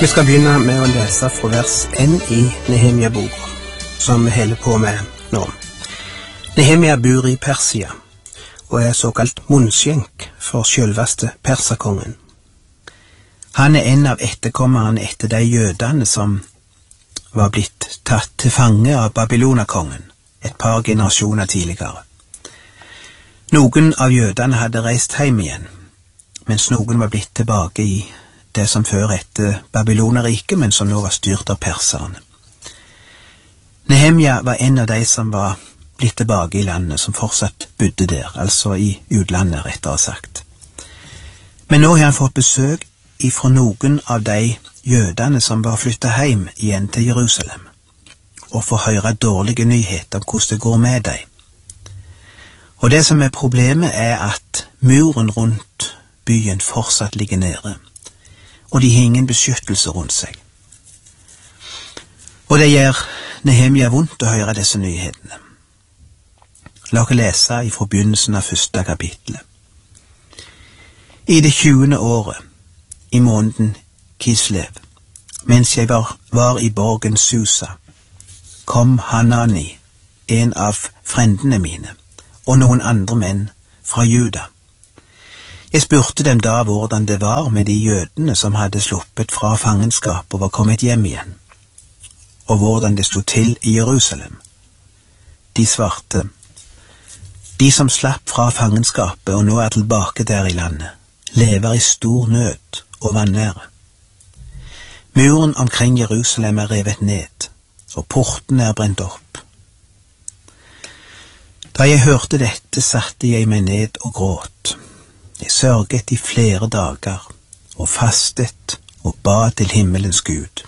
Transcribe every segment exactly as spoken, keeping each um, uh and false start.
Vi skal begynne med å lese fra vers én i Nehemia-boka, som vi holder på med nå. Nehemia bor i Persia, og er såkalt munnskjenk for selveste perserkongen. Han er en av etterkommerne etter de jødene som var blitt tatt til fange av Babylonakongen et par generasjoner tidligere. Noen av jødene hadde reist hjem igjen, mens noen var blitt tilbake i det som før etter Babyloneriket, men som nå var styrt av perserne. Nehemia var en av de som var blitt tilbake i landet, som fortsatt bodde der, altså i utlandet, rettere sagt. Men nå har han fått besøk ifra noen av de jødene som var flyttet hjem igjen til Jerusalem, og får høre dårlige nyheter om hvordan det går med dem. Og det som er problemet er at muren rundt byen fortsatt ligger nede, og de har ingen beskyttelse rundt seg. Og det gjør Nehemia vondt å høre disse nyhetene. La oss lese ifra begynnelsen av første kapittelet. I det tjuende året, i måneden Kislev, mens jeg var, var i borgen Susa, kom Hanani, en av frendene mine, og noen andre menn fra Juda. Jeg spurte dem da hvordan det var med de jødene som hadde sluppet fra fangenskap og var kommet hjem igjen, og hvordan det stod til i Jerusalem. De svarte, de som slapp fra fangenskapet og nå er tilbake der i landet, lever i stor nød og vanære. Muren omkring Jerusalem er revet ned, og portene er brent opp. Da jeg hørte dette, satte jeg meg ned og gråt. Jeg sørget i flere dager, og fastet og ba til himmelens Gud.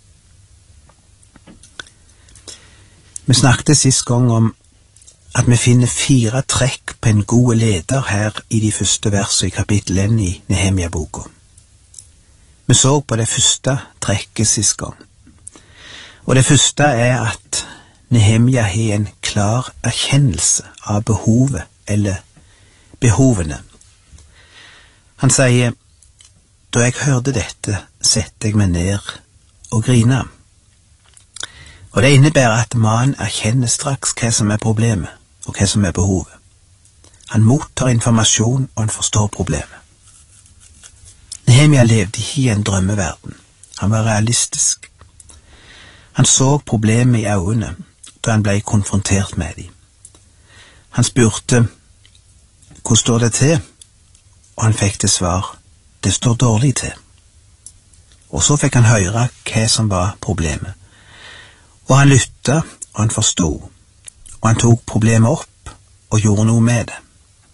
Vi snakket sist gang om at vi finner fire trekk på en god leder her i de første versene i kapittel én i Nehemia-boka. Vi så på det første trekket sist gang, og det første er at Nehemia har en klar erkjennelse av behovet, eller behovene. Han sier, da jeg hørte dette, sette jeg meg ned og grina. Og det innebærer at mannen erkjenner straks hva som er problemet, og hva som er behovet. Han mottar informasjon, og han forstår problemet. Nehemia levde ikke i en drømmeverden. Han var realistisk. Han så problemet i øynene, da han ble konfrontert med dem. Han spurte, hvor står det til? Og han fikk til svar, det står dårlig til. Og så fikk han høre hva som var problemet. Og han lyttet, og han forstod, og han tok problemet opp og gjorde noe med det.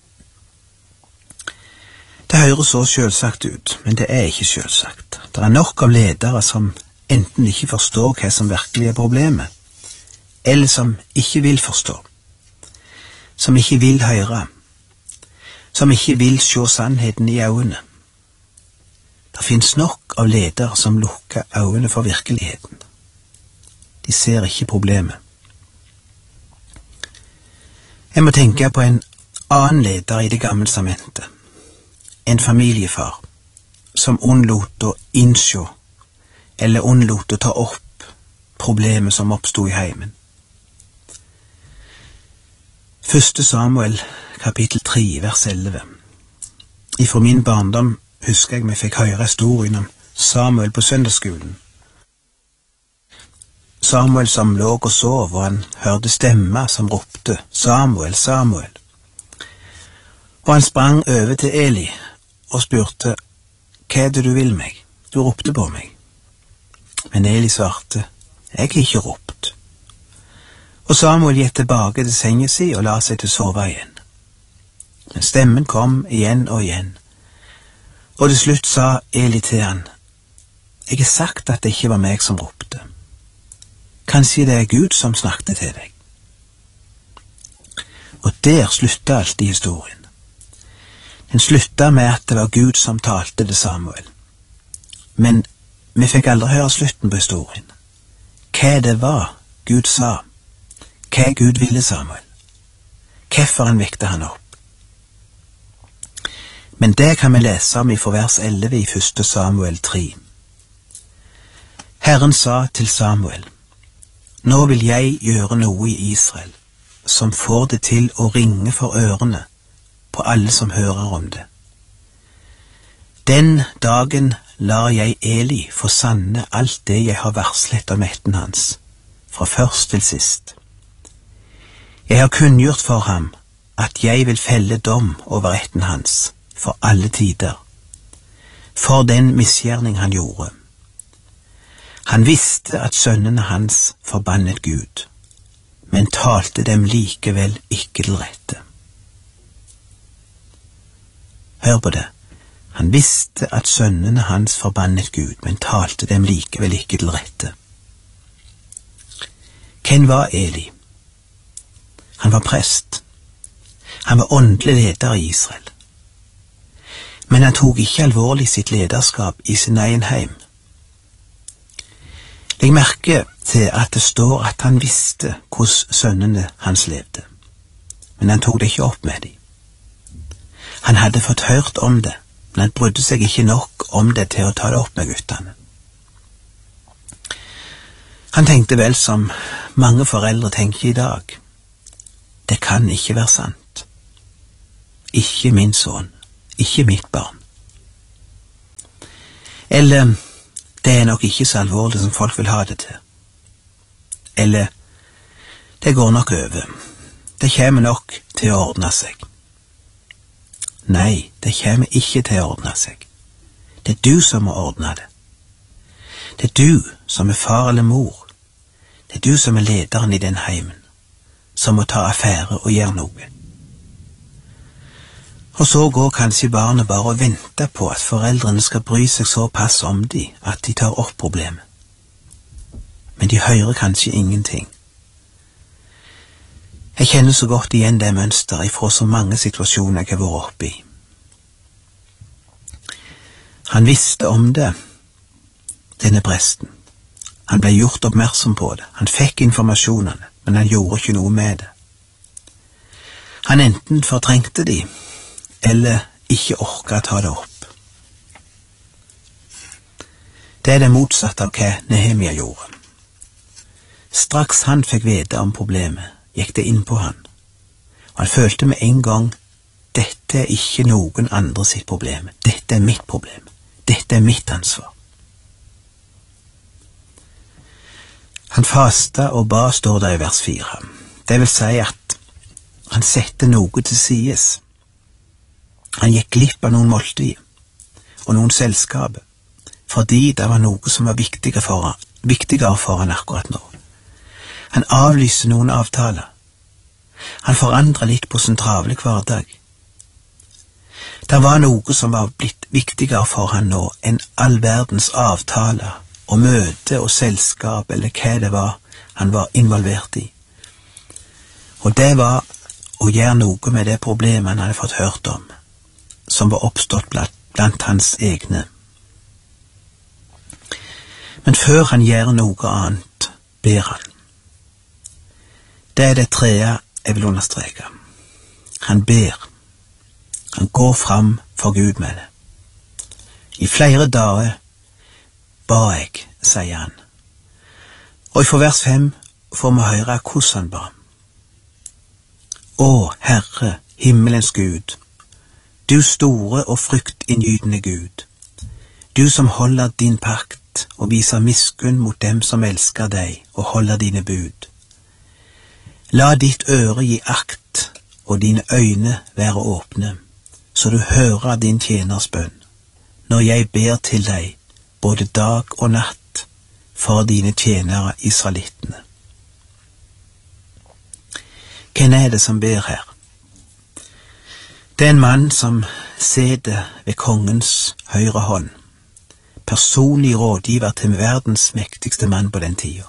Det høres så selvsagt ut, men det er ikke selvsagt. Det er nok av ledere som enten ikke forstår hva som virkelig er problemet, eller som ikke vil forstå, som ikke vil høre, som ikke vil se sannheten i øynene. Det finnes nok av ledere som lukker øynene for virkeligheten. De ser ikke problemet. Jeg må tenke på en annen leder i det gamle testamentet, en familiefar, som unnlot å innse, eller unnlot å ta opp problemet som oppstod i heimen. Første Samuel kapittel tre, vers elleve. Ifra min barndom husker jeg vi fikk høre historien om Samuel på søndagsskolen. Samuel som lå og sov, og han hørte stemmer som ropte, Samuel, Samuel. Og han sprang over til Eli og spurte, hva er det du vil meg? Du ropte på meg. Men Eli svarte, jeg har ikke ropt. Og Samuel gikk tilbake til sengen sin og la seg til sove igjen. Men stemmen kom igjen og igjen, og til slutt sa Eli til han, jeg har sagt at det ikke var meg som ropte. Kanskje det er Gud som snakket til deg. Og der sluttet alltid historien. Den sluttet med at det var Gud som talte til Samuel. Men vi fikk aldri høre slutten på historien. Hva det var Gud sa, hva Gud ville Samuel, hvorfor han vekte han opp. Men det kan vi lese om i vers elleve i første Samuel tre. Herren sa til Samuel, nå vil jeg gjøre noe i Israel, som får det til å ringe for ørene på alle som hører om det. Den dagen lar jeg Eli få sanne alt det jeg har varslet om ætten hans, fra først til sist. Jeg har kunngjort for ham at jeg vil felle dom over ætten hans for alle tider, for den misgjerning han gjorde. Han visste at sønnene hans forbannet Gud, men talte dem likevel ikke til rette. Hør på det. Han visste at sønnene hans forbannet Gud, men talte dem likevel ikke til rette. Hvem var Eli? Han var prest. Han var åndelig leder i Israel. Men han tok ikke alvorlig sitt lederskap i sin egen heim. Legg merke til at det står at han visste hvordan sønnene hans levde, men han tok det ikke opp med dem. Han hadde fått hørt om det, men han brydde seg ikke nok om det til å ta det opp med guttene. Han tenkte vel som mange foreldre tenker i dag. Det kan ikke være sant. Ikke min sønn, ikke mitt barn. Eller, det er nok ikke så alvorlig som folk vil ha det til. Eller, det går nok over. Det kommer nok til å ordne seg. Nei, det kommer ikke til å ordne seg. Det er du som må ordne det. Det er du som er far eller mor. Det er du som er lederen i den heimen, som må ta affære og gjøre noe. Og så går kanskje barnet bare og venter på at foreldrene skal bry seg såpass om de at de tar opp problemet. Men de hører kanskje ingenting. Jeg kjenner så godt igjen det mønsteret ifra så mange situasjoner jeg har vært oppe i. Han visste om det, denne presten. Han ble gjort oppmerksom på det. Han fikk informasjonene, men han gjorde ikke noe med det. Han enten fortrengte de, eller ikke orket å ta det opp. Det er det motsatte av hva Nehemia gjorde. Straks han fikk vite om problemet, gikk det inn på han, og han følte med en gang, dette er ikke noen andre sitt problem, dette er mitt problem, dette er mitt ansvar. Han fasta og ba, står det i vers fire. Det vil si at han sette noe til sides. Han gikk glipp av noen måltid og noen selskaper, fordi det var noe som var viktigere for han, viktigere for han akkurat nå. Han avlyste noen avtaler. Han forandret litt på sin travle hverdag. Det var noe som var blitt viktigere for han nå enn all verdens avtaler og møte og selskap eller hva det var han var involvert i. Og det var å gjøre noe med det problemet han hadde fått hørt om, som var oppstått blant, blant hans egne. Men før han gjør noe annet, ber han. Det er det tredje jeg vil understreke. Han ber. Han går fram for Gud med det. I flere dager ba jeg, sier han. Og i vers fem får vi høre hvordan han ba. Å, Herre, himmelens Gud, du store og fryktinngytende Gud, du som holder din pakt og viser miskunn mot dem som elsker deg og holder dine bud. La ditt øre gi akt og dine øyne være åpne, så du hører din tjeners bønn, når jeg ber til deg både dag og natt for dine tjenere israelittene. Hvem er det som ber her? Det er en mann som sitter ved kongens høyre hånd, personlig rådgiver til verdens mektigste mann på den tida.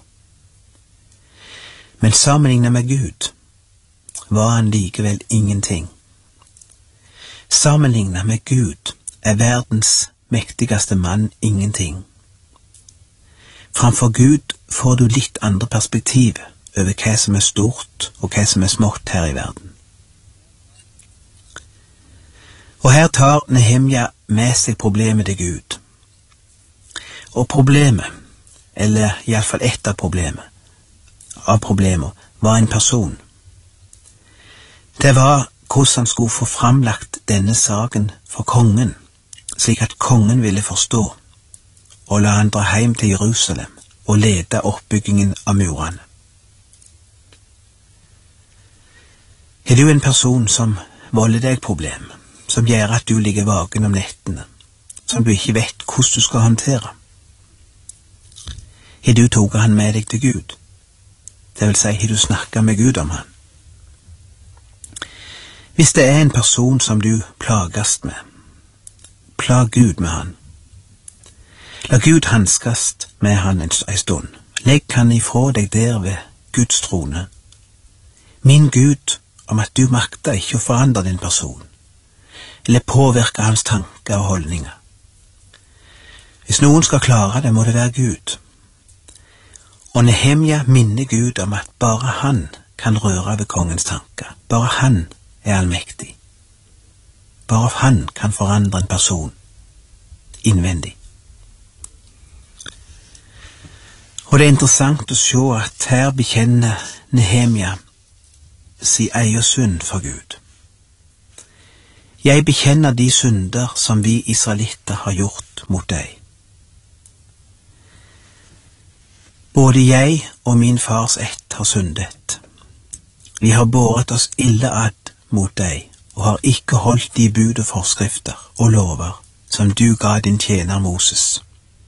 Men sammenlignet med Gud var han likevel ingenting. Sammenlignet med Gud er verdens mektigste mann ingenting. Framfor Gud får du litt andre perspektiv over hva som er stort og hva som er smått her i verden. Og her tar Nehemia med seg problemet til Gud. Og problemet, eller i alle fall ett av problemet, av problemer, var en person. Det var hvordan han skulle få framlagt denne saken for kongen, slik at kongen ville forstå, og la han dra hjem til Jerusalem og lede oppbyggingen av murene. Er du en person som volder deg problem, som gjør at du ligger vaken om nettene, som du ikke vet hvordan du skal håndtere? Har du tatt han med deg til Gud? Det vil si, har du snakket med Gud om han? Hvis det er en person som du plagast med, plag Gud med han. La Gud hanskast med han en stund. Legg han ifra deg der ved Guds trone. Min Gud om at du makter ikke å forandre din person, eller påvirke hans tanker og holdninger. Hvis noen skal klare det, må det være Gud. Og Nehemja minner Gud om at bare han kan røre ved kongens tanker. Bare han er allmektig. Bare han kan forandre en person innvendig. Og det er interessant å se at her bekjenner Nehemja si eier synd for Gud. Jeg bekjenner de synder som vi israelitter har gjort mot deg. Både jeg og min fars ett har syndet. Vi har båret oss ille ad mot deg, og har ikke holdt de bud og forskrifter og lover som du ga din tjener Moses.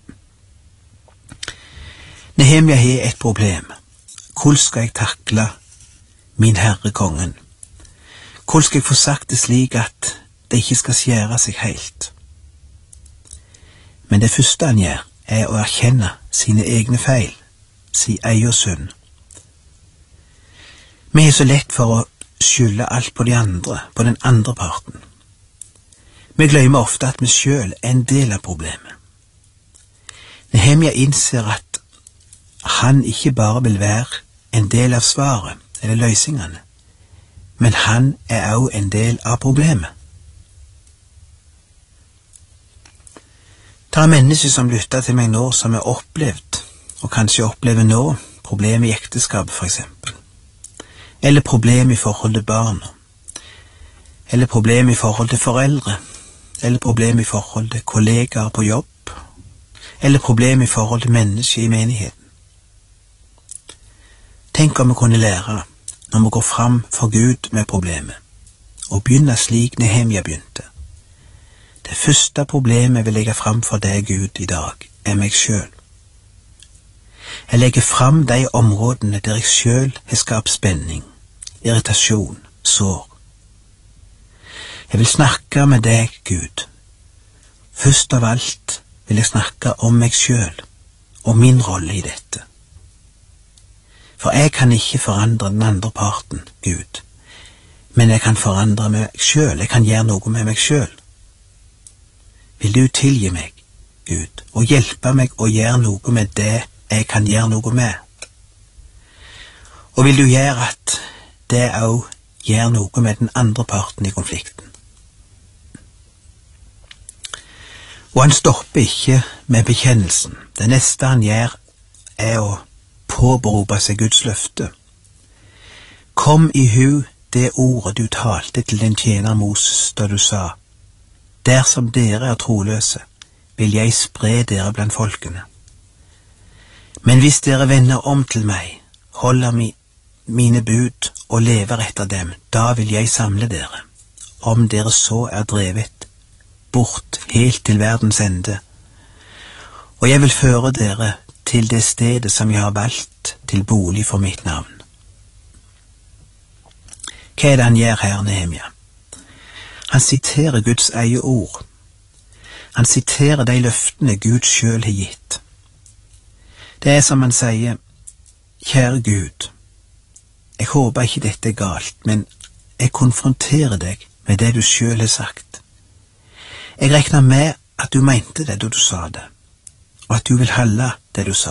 Nehemja har et problem. Hvordan skal jeg takle min herre kongen? Hvordan skal jeg få sagt det slik at det ikke skal skjære seg helt? Men det første han gjør, er å erkjenne sine egne feil, si eier synd. Vi er så lett for å skylde alt på de andre, på den andre parten. Vi glemmer ofte at vi selv er en del av problemet. Nehemja innser at han ikke bare vil være en del av svaret eller løsningene, men han er også en del av problemet. Det er mennesker som lytter til meg nå som er opplevd, og kanskje opplever nå, problemer i ekteskapet for eksempel, eller problemer i forhold til barna, eller problemer i forhold til foreldre, eller problemer i forhold til kollegaer på jobb, eller problemer i forhold til mennesker i menigheten. Tenk om vi kunne lære, når vi går fram for Gud med problemet, og begynne slik Nehemja begynte. Det første problemet jeg vil legge fram for deg, Gud, i dag, er meg selv. Jeg legger fram de områdene der jeg selv har skapt spenning, irritasjon, sår. Jeg vil snakke med deg, Gud. Først av alt vil jeg snakke om meg selv, og min rolle i dette. For jeg kan ikke forandre den andre parten, Gud, men jeg kan forandre meg selv, jeg kan gjøre noe med meg selv. Vil du tilgi meg, Gud, og hjelpe meg å gjøre noe med det jeg kan gjøre noe med? Og vil du gjøre at det også gjør noe med den andre parten i konflikten? Og han stopper ikke med bekjennelsen. Det neste han gjør er å påberope seg Guds løfte. Kom i hu det ordet du talte til din tjener Moses da du sa, dersom dere er troløse, vil jeg spre dere blant folkene. Men hvis dere vender om til meg, holder mi, mine bud og lever etter dem, da vil jeg samle dere, om dere så er drevet bort helt til verdens ende. Og jeg vil føre dere til det stedet som jeg har valgt til bolig for mitt navn. Hva er det han gjør her, Nehemja? Han siterer Guds eget ord. Han siterer de løftene Gud selv har gitt. Det er som han sier, kjære Gud, jeg håper ikke dette er galt, men jeg konfronterer deg med det du selv har sagt. Jeg regner med at du mente det da du sa det, og at du vil holde det du sa.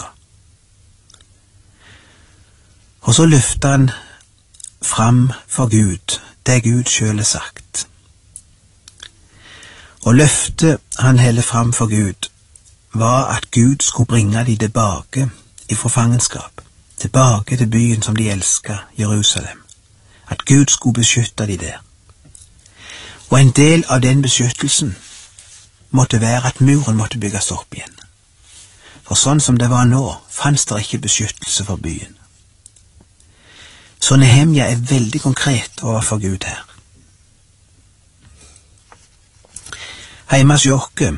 Og så løfter han fram for Gud det Gud selv har sagt. Og løftet han heller fram for Gud var at Gud skulle bringe de tilbake ifra fangenskap, tilbake til byen som de elsket, Jerusalem. At Gud skulle beskytte de der. Og en del av den beskyttelsen måtte være at muren måtte bygges opp igjen. For sånn som det var nå, fanns det ikke beskyttelse for byen. Så Nehemja er veldig konkret overfor Gud her. Heima hos Jokke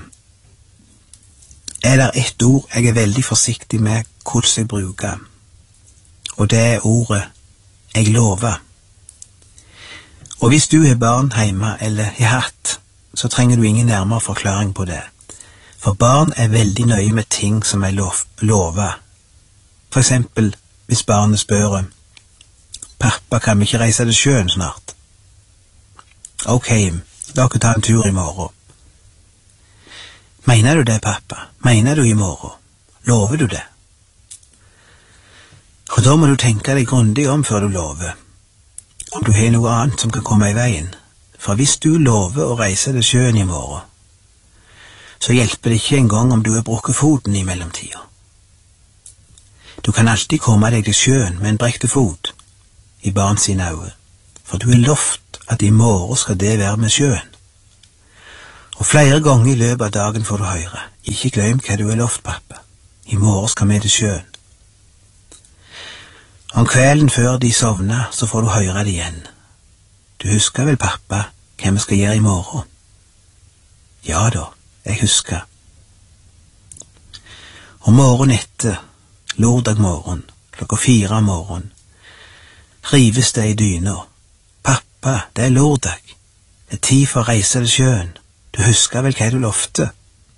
er det ett ord jeg er veldig forsiktig med hvordan jeg bruker, og det er ordet «jeg lover». Og hvis du har barn hjemme eller har hatt, så trenger du ingen nærmere forklaring på det. For barn er veldig nøye med ting som er lov, lovet. For eksempel hvis barnet spør «Pappa, kan vi ikke reise til sjøen snart?» «Ok, la oss ta en tur i morgen.» «Mener du det, pappa? Mener du i morgen? Lover du det?» Og da må du tenke deg grundig om før du lover, om du har noe annet som kan komme i veien. For hvis du lover å reise til sjøen i morgen, så hjelper det ikke engang om du har brukket foten i mellomtida. Du kan alltid komme deg til sjøen med en brekte fot i barn sine øyne, for du har lovt at i morgen skal det være med sjøen. Og flere ganger i løpet av dagen får du høre, ikke glem hva du har lovt, pappa. I morgen skal vi til sjøen. Om kvelden før de sovner, så får du høre det igjen. Du husker vel, pappa, hva vi skal gjøre i morgen? Ja da, jeg husker. Og morgen etter, lørdag morgen, klokka fire om morgen, rives det i dyna. Pappa, det er lørdag. Det er tid for å reise til sjøen. Du husker vel hva du lovte?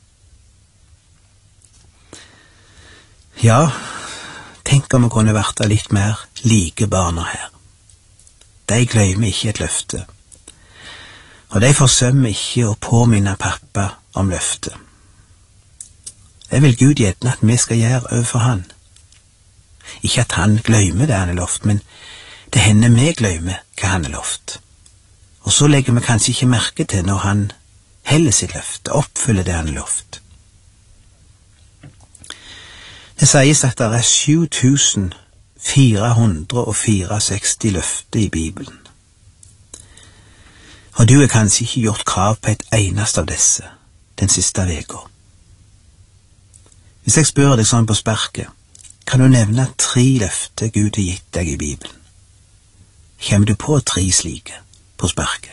Ja, tenk om vi kunne vært litt mer like barna her. De glemmer ikke et løfte, og de forsømmer ikke å påminne pappa om løftet. Det vil Gud gjerne at vi skal gjøre overfor han. Ikke at han glemmer det han har lovt, men det hender vi glemmer hva han har lovt. Og så legger vi kanskje ikke merke til når han heller sitt løfte, oppfyller det han har lovt. Det sies at det er sju tusen fire hundre og sekstifire løfter i Bibelen. Og du har kanskje ikke gjort krav på et eneste av disse den siste veka. Hvis jeg spør deg sånn på sparket, kan du nevne tre løfter Gud har gitt deg i Bibelen? Kommer du på tre slike på sparket?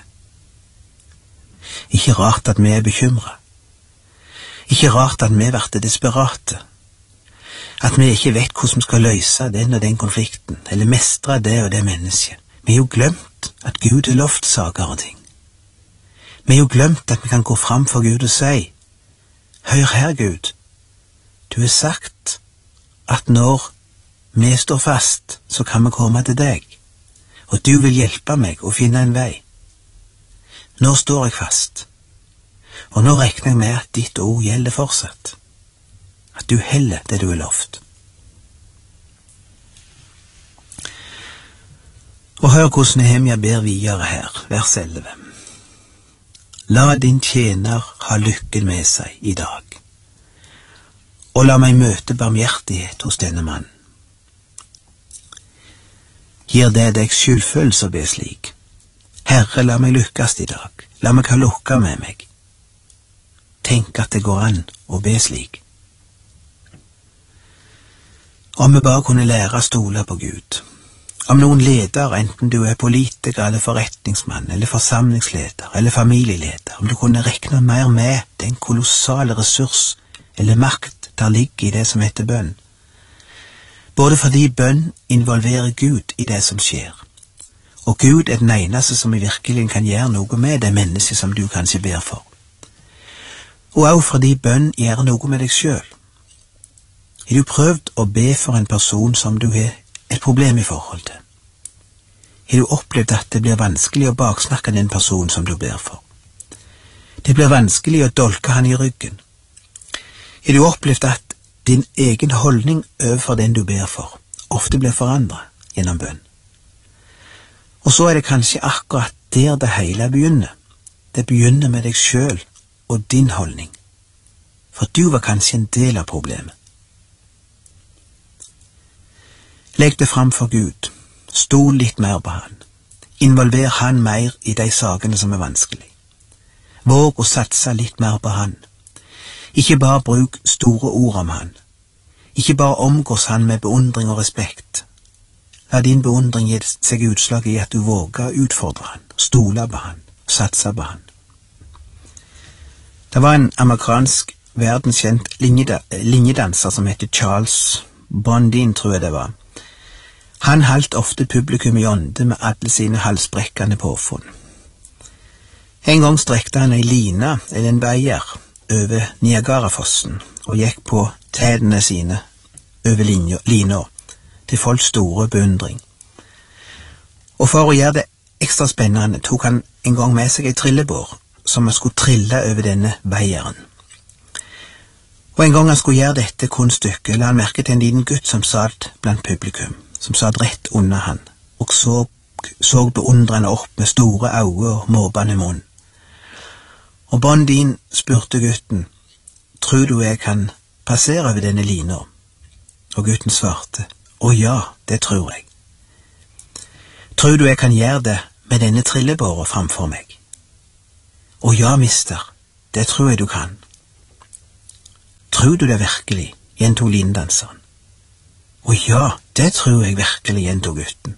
Ikke rart at vi er bekymret. Ikke rart at vi blir desperate. At vi ikke vet hvordan vi skal løse den og den konflikten, eller mestre det og det mennesket. Vi har jo glemt at Gud har lovt saker og ting. Vi har jo glemt at vi kan gå fram for Gud og si, hør her, Gud, du har sagt at når vi står fast, så kan vi komme til deg, og du vil hjelpe meg å finne en vei. Nå står jeg fast, og nå regner jeg med at ditt ord gjelder fortsatt, at du heller det du har lovt. Og hør hvordan Nehemja ber videre her, vers elleve. La din tjener ha lykken med seg i dag, og la meg møte barmhjertighet hos denne mann. Gir det deg skyldfølelse å be slik? Herre, la meg lykkes i dag, la meg ha lukka med meg. Tenk at det går an å be slik. Om vi bare kunne lære å stole på Gud. Om noen leder, enten du er politiker eller forretningsmann, eller forsamlingsleder, eller familieleder, om du kunne rekne mer med den kolossale ressurs eller makt der ligger i det som heter bønn. Både fordi bønn involverer Gud i det som skjer, og Gud er den eneste som virkelig kan gjøre noe med det mennesket som du kanskje ber for. Og også fordi bønn gjør noe med deg selv. Har du prøvd å be for en person som du har et problem i forhold til? Har du opplevd at det blir vanskelig å baksnakke den personen som du ber for? Det blir vanskelig å dolke han i ryggen. Har du opplevd at din egen holdning overfor den du ber for ofte blir forandret gjennom bønn? Og så er det kanskje akkurat der det hele begynner. Det begynner med deg selv og din holdning. for du var kanskje en del av problemet. Legg det fram for Gud, stol litt mer på han, involver han mer i de sakene som er vanskelig. Våg å satse litt mer på han. Ikke bare bruk store ord om han. Ikke bare omgås han med beundring og respekt. La din beundring gi seg utslag i at du våger å utfordre han, stole på han, satse på han. Det var en amerikansk verdenskjent linjedanser som heter Charles Blondin, tror jeg det var. Han holdt ofte publikum i ånde med alle sine halsbrekkende påfunn. En gang strekte han ei line, eller en veier, over Niagarafossen og gikk på tædene sine over lina, til folks store beundring. Og for å gjøre det ekstra spennende tok han en gang med seg ei trillebår som han skulle trille over denne veieren. Og en gang han skulle gjøre dette kunststykket, la han merke til en liten gutt som satt blant publikum, som satt rett under han, og så, så beundrende opp med store øyne og måpende munn. Og Blondin spurte gutten, «Tror du jeg kan passere over denne lina?» Og gutten svarte, «Å ja, det tror jeg.» «Tror du jeg kan gjøre det med denne trillebåren framfor meg?» «Å ja, mister, det tror jeg du kan.» «Tror du det virkelig?» gjentog lindanseren. «Å ja, det tror jeg virkelig», gjentog gutten.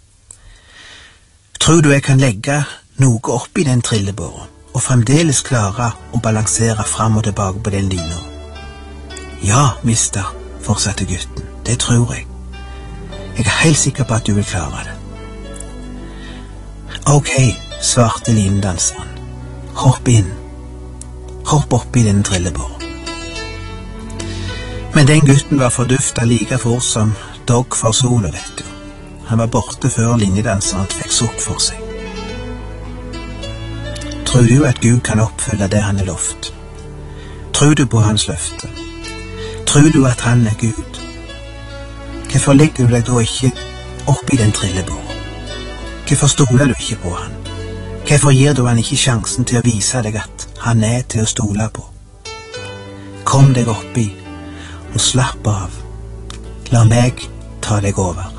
«Tror du jeg kan legge noe oppi den trillebåren, og fremdeles klare å balansere fram og tilbake på den lina?» «Ja, mister», fortsatte gutten, «det tror jeg. Jeg er helt sikker på at du vil klare det.» «Ok», svarte lindanseren, «hopp inn. Hopp oppi den trillebåren.» Men den gutten var forduftet like fort som dog for sola, vet du. Han var borte før linjedanseren fikk sukk for seg. Tror du at Gud kan oppfylle det han er lovt? Tror du på hans løfte? Tror du at han er Gud? Hvorfor legger du deg da ikke opp i den trillebåren? Hvorfor stoler du ikke på han? Hvorfor gir du han ikke sjansen til å vise deg at han er til å stole på? Kom deg oppi og slapp av. La meg ta deg over.